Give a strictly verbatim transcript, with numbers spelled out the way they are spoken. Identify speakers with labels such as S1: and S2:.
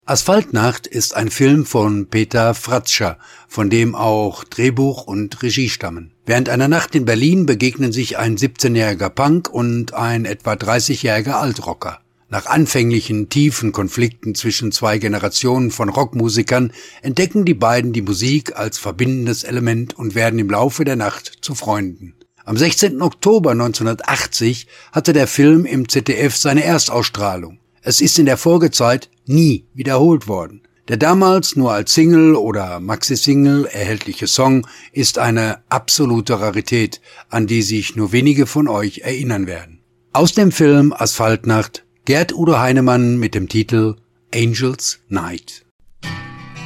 S1: Asphaltnacht ist ein Film von Peter Fratscher, von dem auch Drehbuch und Regie stammen. Während einer Nacht in Berlin begegnen sich ein siebzehnjähriger Punk und ein etwa dreißigjähriger Altrocker. Nach anfänglichen tiefen Konflikten zwischen zwei Generationen von Rockmusikern entdecken die beiden die Musik als verbindendes Element und werden im Laufe der Nacht zu Freunden. Am sechzehnten Oktober neunzehnhundertachtzig hatte der Film im Z D F seine Erstausstrahlung. Es ist in der Folgezeit nie wiederholt worden. Der damals nur als Single oder Maxi-Single erhältliche Song ist eine absolute Rarität, an die sich nur wenige von euch erinnern werden. Aus dem Film Asphaltnacht Gerd Udo Heinemann mit dem Titel Angels Night.